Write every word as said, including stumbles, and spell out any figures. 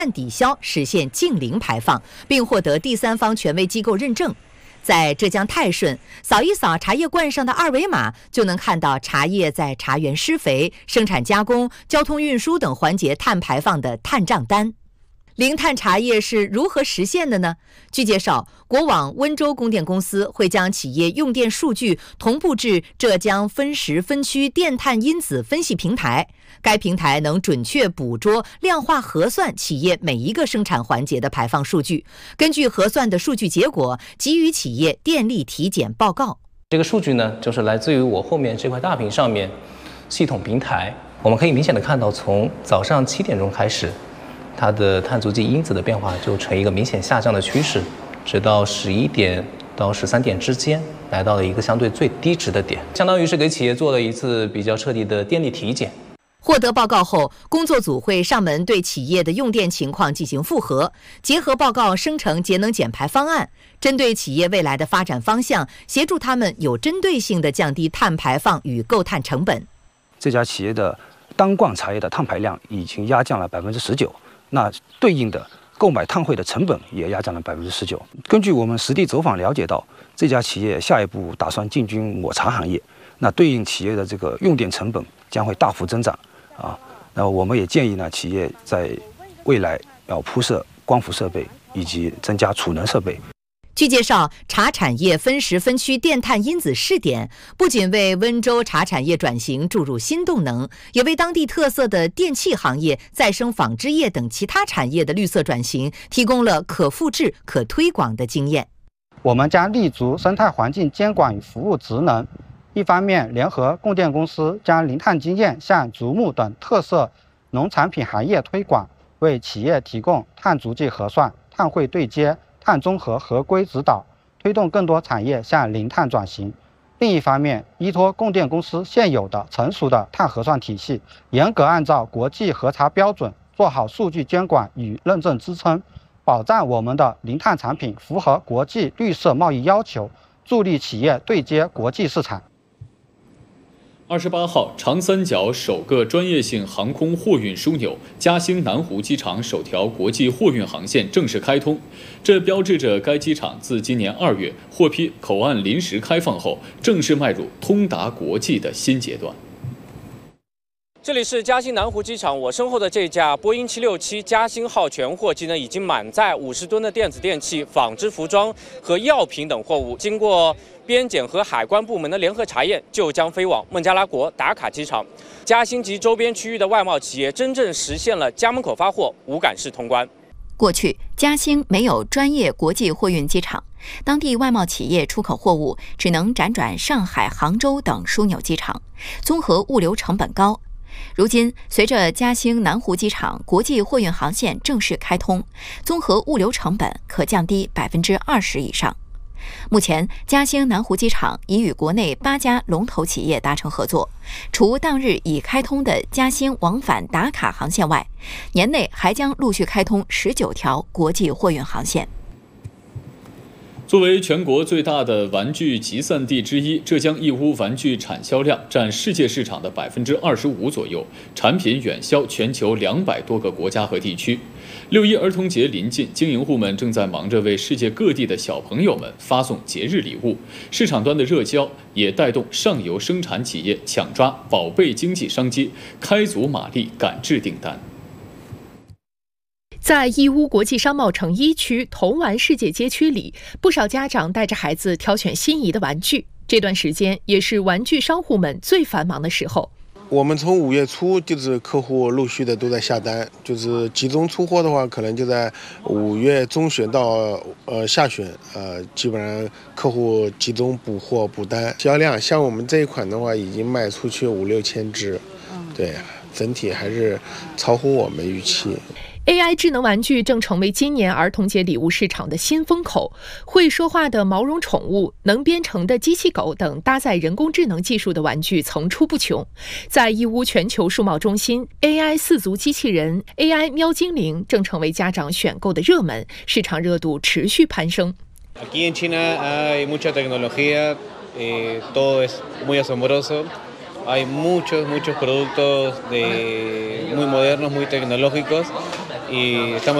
碳抵消，实现净零排放，并获得第三方权威机构认证。在浙江泰顺，扫一扫茶叶罐上的二维码，就能看到茶叶在茶园施肥、生产加工、交通运输等环节碳排放的碳账单。零碳茶叶是如何实现的呢？据介绍，国网温州供电公司会将企业用电数据同步至浙江分时分区电碳因子分析平台，该平台能准确捕捉、量化核算企业每一个生产环节的排放数据，根据核算的数据结果，给予企业电力体检报告。 这个数据呢，就是来自于我后面这块大屏上面系统平台，我们可以明显的看到，从早上七点钟开始，它的碳足迹因子的变化就呈一个明显下降的趋势，直到十一点到十三点之间，来到了一个相对最低值的点，相当于是给企业做了一次比较彻底的电力体检。 获得报告后，工作组会上门对企业的用电情况进行复核，结合报告生成节能减排方案，针对企业未来的发展方向，协助他们有针对性地降低碳排放与购碳成本。 这家企业的单罐茶叶的碳排量已经压降了百分之十九。那对应的购买碳汇的成本也压降了百分之十九。根据我们实地走访了解到，这家企业下一步打算进军抹茶行业，那对应企业的这个用电成本将会大幅增长啊。那我们也建议呢，企业在未来要铺设光伏设备以及增加储能设备。 据介绍，茶产业分时分区电碳因子试点不仅为温州茶产业转型注入新动能，也为当地特色的电器行业、再生纺织业等其他产业的绿色转型提供了可复制、可推广的经验。 我们将立足生态环境监管与服务职能，一方面联合供电公司将零碳经验向竹木等特色农产品行业推广，为企业提供碳足迹核算、碳汇对接、碳中和合规指导，推动更多产业向零碳转型。另一方面，依托供电公司现有的成熟的碳核算体系，严格按照国际核查标准做好数据监管与认证支撑，保障我们的零碳产品符合国际绿色贸易要求，助力企业对接国际市场。 二十八号，长三角首个专业性航空货运枢纽嘉兴南湖机场首条国际货运航线正式开通，这标志着该机场自今年二月获批口岸临时开放后，正式迈入通达国际的新阶段。 这里是嘉兴南湖机场，我身后的这架波音七六七嘉兴号全货机呢，已经满载五十吨的电子电器、纺织服装和药品等货物，经过边检和海关部门的联合查验，就将飞往孟加拉国达卡机场。嘉兴及周边区域的外贸企业真正实现了家门口发货、无感式通关。 过去，嘉兴没有专业国际货运机场，当地外贸企业出口货物只能辗转上海、杭州等枢纽机场，综合物流成本高。如今，随着嘉兴南湖机场国际货运航线正式开通，综合物流成本可降低百分之二十以上。目前，嘉兴南湖机场已与国内八家龙头企业达成合作，除当日已开通的嘉兴往返达卡航线外，年内还将陆续开通十九条国际货运航线。 作为全国最大的玩具集散地之一，浙江义乌玩具产销量占世界市场的百分之二十五左右，产品远销全球两百多个国家和地区。六一儿童节临近，经营户们正在忙着为世界各地的小朋友们发送节日礼物，市场端的热销也带动上游生产企业抢抓宝贝经济商机，开足马力赶制订单。 在义乌国际商贸城一区童玩世界街区里，不少家长带着孩子挑选心仪的玩具。这段时间也是玩具商户们最繁忙的时候。 我们从五月初就是客户陆续的都在下单，就是集中出货的话，可能就在五月中旬到呃下旬，呃基本上客户集中补货补单。销量像我们这一款的话，已经卖出去五六千只，对，整体还是超乎我们预期。 A I 智能玩具正成为今年儿童节礼物市场的新风口，会说话的毛绒宠物、能编程的机器狗等搭载人工智能技术的玩具层出不穷。在义乌全球数贸中心 ，A I 四足机器人 A I 喵精灵正成为家长选购的热门，市场热度持续攀升。 Aquí en China hay mucha tecnología, eh, todo es muy asombroso. Hay muchos, muchos productos de muy modernos, muy tecnológicos. y estamos